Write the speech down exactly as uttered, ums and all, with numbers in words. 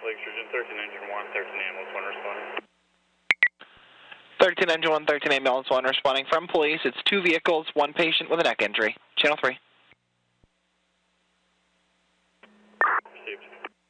Lake Sturgeon, thirteen engine one, thirteen ambulance one responding. thirteen engine one, thirteen ambulance one responding from police. It's two vehicles, one patient with a neck injury. Channel three. Received.